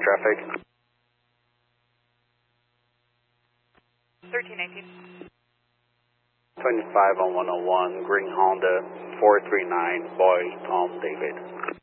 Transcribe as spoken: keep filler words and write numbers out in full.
traffic. thirteen nineteen. twenty-five on one oh one, green Honda, four three nine, boy, Tom, David.